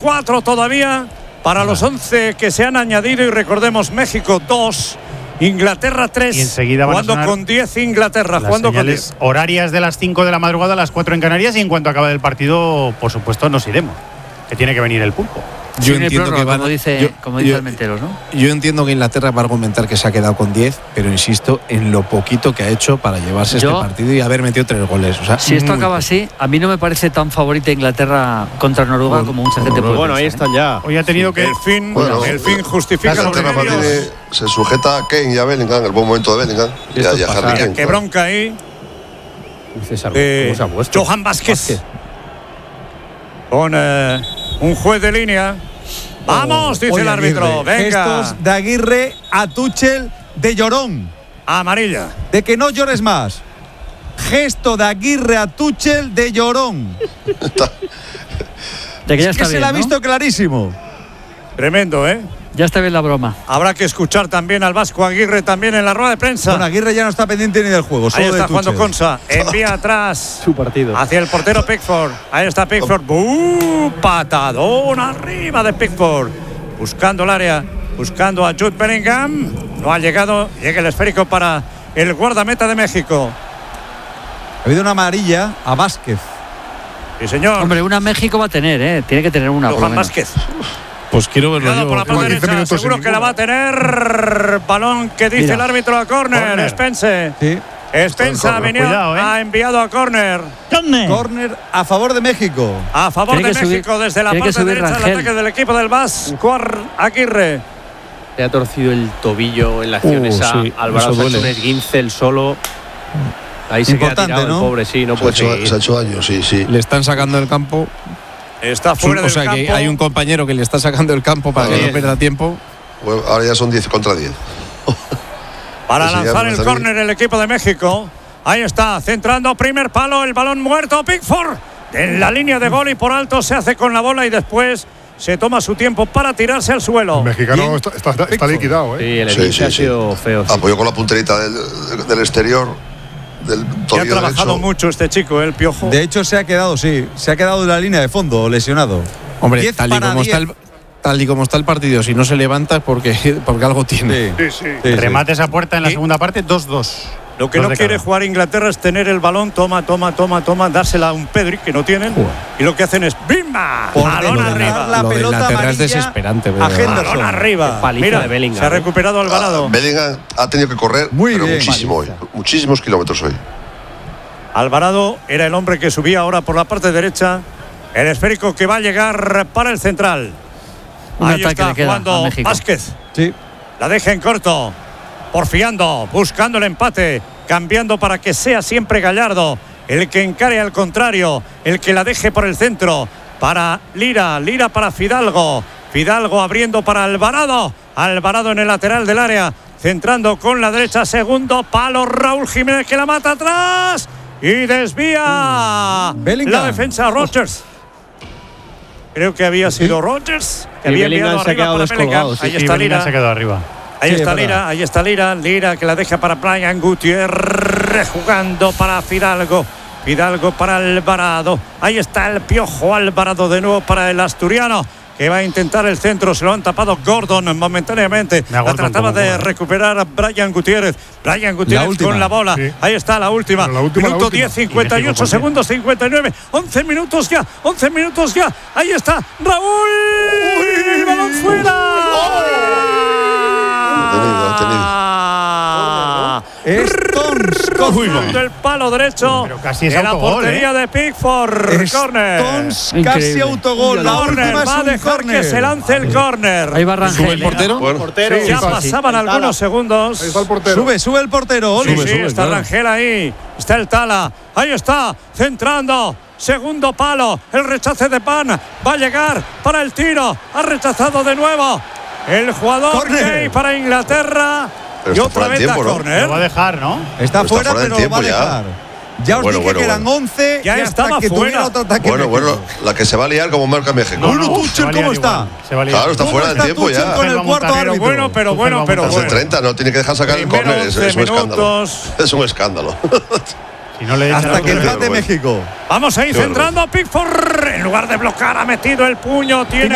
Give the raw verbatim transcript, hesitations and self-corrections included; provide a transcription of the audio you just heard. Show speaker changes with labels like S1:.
S1: cuatro todavía para los once que se han añadido. Y recordemos, México dos, Inglaterra tres.
S2: Y enseguida van
S1: jugando
S2: a sonar
S1: con diez Inglaterra.
S2: las
S1: Jugando con
S2: señales
S1: diez.
S2: horarias de las cinco de la madrugada a las cuatro en Canarias. Y en cuanto acabe el partido, por supuesto, nos iremos. Que tiene que venir el pulpo.
S3: Yo entiendo prórroga, que van,
S4: como dice,
S3: yo,
S4: como dice
S3: yo,
S4: Almenteros, ¿no?
S3: Yo entiendo que Inglaterra va a argumentar que se ha quedado con diez, pero insisto en lo poquito que ha hecho para llevarse yo, este partido y haber metido tres goles. O sea,
S4: si esto acaba así, a mí no me parece tan favorita Inglaterra contra Noruega bueno, como mucha gente puede
S5: Bueno,
S4: pensar,
S5: ahí están ya.
S2: Hoy ha tenido que
S1: el fin, bueno, el fin justifica los
S6: medios. Se sujeta a Kane y a Bellingham, el buen momento de Bellingham. Y a, y a Harry Kane.
S1: Qué bronca ahí.
S5: César,
S1: de
S5: ¿cómo se ha puesto?
S1: Johan Vázquez. Vázquez. Con eh, un juez de línea. Vamos, dice Oye, el árbitro.
S7: Aguirre.
S1: Venga.
S7: Gestos de Aguirre a Tuchel de llorón.
S1: Amarilla.
S7: De que no llores más. Gesto de Aguirre a Tuchel de llorón.
S4: de que ya está
S7: es que
S4: bien,
S7: se la ha
S4: ¿no?
S7: visto clarísimo.
S1: Tremendo, ¿eh?
S4: Ya está bien la broma.
S1: Habrá que escuchar también al vasco Aguirre también en la rueda de prensa.
S7: Bueno, Aguirre ya no está pendiente ni del juego. Solo
S1: Ahí está
S7: de
S1: jugando Consa. Envía atrás.
S5: Su partido.
S1: Hacia el portero Pickford. Ahí está Pickford. ¡Uh! Patadón arriba de Pickford. Buscando el área. Buscando a Jude Bellingham. No ha llegado. Llega el esférico para el guardameta de México.
S7: Ha habido una amarilla a Vázquez.
S1: Sí, señor.
S4: Hombre, una México va a tener, ¿eh? Tiene que tener una.
S1: Johan Vázquez.
S3: Pues quiero verlo yo.
S1: Por la parte derecha, seguro que la va a tener. Balón que dice Mira. el árbitro a córner. Spence.
S7: Sí.
S1: Spence ha, venido,
S2: Cuidado, ¿eh?
S1: ha enviado a córner.
S7: Córner a favor de México.
S1: A favor de
S4: subir,
S1: México desde la parte derecha del ataque del equipo del Vasco Aguirre.
S5: Le ha torcido el tobillo en la acción uh, esa. Sí, Álvaro ha hecho un esguince el solo. Ahí se queda tirado, ¿no? El pobre, sí, no
S6: se
S5: puede
S6: ha hecho, se ha hecho daño, sí, sí.
S3: Le están sacando del campo.
S1: Está fuera del campo.
S3: O sea campo. Que hay un compañero que le está sacando el campo para que no pierda tiempo.
S6: Bueno, ahora ya son diez contra diez.
S1: Para lanzar el córner el equipo de México. Ahí está, centrando primer palo, el balón muerto. Pickford en la línea de gol y por alto se hace con la bola y después se toma su tiempo para tirarse al suelo.
S8: El mexicano está, está, está liquidado, ¿eh?
S5: Sí, el
S6: sí, sí,
S5: ha sido
S6: sí.
S5: feo. Sí.
S6: Apoyó con la punterita del, del exterior. Del
S1: ha trabajado
S6: derecho.
S1: mucho este chico, el Piojo.
S7: De hecho, se ha quedado, sí, se ha quedado en la línea de fondo, lesionado.
S3: Hombre, tal y, como está el, tal y como está el partido, si no se levanta es porque, porque algo tiene.
S8: Sí, sí.
S7: sí,
S2: Remate
S7: sí.
S2: esa puerta en la segunda parte, dos dos.
S1: Lo que no quiere jugar Inglaterra es tener el balón, toma, toma, toma, toma, dársela a un Pedri, que no tienen. Uh. Y lo que hacen es ¡bimba! Balón arriba.
S7: La
S3: lo de
S7: pelota
S3: Inglaterra es desesperante.
S7: A
S1: Balón arriba.
S5: Mira, de
S1: Bellingham, se ha recuperado Alvarado.
S6: Ah, Bellingham ha tenido que correr
S7: Muy
S6: pero
S7: bien,
S6: muchísimo hoy. Muchísimos kilómetros hoy.
S1: Alvarado era el hombre que subía ahora por la parte derecha. El esférico que va a llegar para el central.
S4: Un
S1: Ahí
S4: ataque
S1: está
S4: le queda
S1: jugando
S4: a México.
S1: Vázquez.
S7: Sí.
S1: La deja en corto. Porfiando, buscando el empate. Cambiando para que sea siempre Gallardo el que encare al contrario. El que la deje por el centro. Para Lira. Lira para Fidalgo. Fidalgo abriendo para Alvarado. Alvarado en el lateral del área. Centrando con la derecha. Segundo palo. Raúl Jiménez que la mata atrás. Y desvía
S7: Bellingham.
S1: la defensa Rodgers. Creo que había sido Rodgers que
S5: y
S1: había
S5: Bellingham
S1: enviado
S5: se ha
S1: arriba
S5: quedado
S1: para Bellingham.
S5: descolgado. Sí,
S1: Ahí
S2: Sí,
S1: está
S2: Bellingham
S1: Lira.
S2: se ha quedado arriba.
S1: Ahí
S7: Sí,
S1: está
S7: es
S1: Lira,
S7: verdad.
S1: ahí está Lira. Lira que la deja para Brian Gutiérrez. Jugando para Fidalgo. Fidalgo para Alvarado. Ahí está el Piojo Alvarado de nuevo para el asturiano, que va a intentar el centro. Se lo han tapado Gordon momentáneamente. La trataba de
S2: poco,
S1: recuperar a Brian Gutiérrez. Brian Gutiérrez
S7: la
S1: con la bola.
S8: Sí.
S1: Ahí está la última.
S8: La última
S1: Minuto
S8: la última.
S1: diez, cincuenta y ocho segundos, cincuenta y nueve. once minutos ya. once minutos ya. Ahí está Raúl. ¡Uy! ¡El balón fuera!
S6: Detenido, detenido.
S7: Stones
S1: Cogiendo el palo derecho.
S2: Pero casi es
S1: en la
S2: autogol,
S1: portería
S2: ¿eh?
S1: de Pickford. Corner.
S7: Stones casi
S4: Increíble.
S7: autogol. La
S1: Corner.
S7: última es
S1: Va a
S7: un
S1: dejar
S7: córner.
S1: que se lance el córner.
S4: Ahí va Rangel.
S3: ¿Sube el portero?
S6: Bueno,
S5: Portero.
S1: Ya
S8: Sí,
S1: pasaban
S5: sí.
S1: algunos segundos.
S8: Ahí está el portero.
S7: Sube, sube el portero.
S1: Sí,
S7: Oli.
S1: sí,
S3: sube,
S1: está
S3: claro.
S1: Rangel ahí. Está el Tala. Ahí está, centrando. Segundo palo. El rechace de Pan. Va a llegar para el tiro. Ha rechazado de nuevo el jugador
S7: Córner.
S1: Gay para Inglaterra.
S6: Pero
S1: Y
S6: está
S1: otra
S6: fuera
S1: vez
S6: de
S1: da
S6: tiempo, ¿no?
S1: córner.
S2: Lo va a dejar, ¿no?
S7: Está
S6: Pero
S7: fuera,
S6: está fuera del
S7: pero lo va a
S6: tiempo ya.
S7: dejar. Ya os
S6: Bueno,
S7: dije
S6: bueno,
S7: que eran
S6: bueno.
S7: once
S1: Ya
S7: y hasta
S1: estaba
S7: que
S1: fuera.
S7: tuviera otro ataque.
S6: Bueno,
S7: México.
S6: bueno, la que se va a liar como marca México.
S7: Bueno,
S2: Se
S7: Tuchel,
S2: va a
S7: ¿cómo
S2: liar
S7: está?
S2: igual. Se va a liar.
S6: Claro, está
S7: ¿Cómo
S6: fuera del
S7: está
S6: tiempo
S7: Tuchel
S6: ya.
S7: con el
S2: Tuchel va a
S7: cuarto
S2: montar.
S1: Pero
S7: árbitro?
S1: bueno, pero
S2: Tuchel
S1: bueno,
S2: va a
S1: pero
S2: montar.
S6: Desde
S1: bueno.
S6: treinta, no tiene que dejar sacar el
S1: Primero
S6: córner. Es,
S1: once
S6: es un escándalo.
S1: minutos.
S6: Es un escándalo.
S2: Si no le echan
S7: Hasta
S2: a
S7: que
S2: Tuchel.
S7: empate
S6: bueno.
S7: México.
S1: Vamos ahí
S6: Qué
S1: centrando a Pickford. En lugar de bloquear, ha metido el puño. Tiene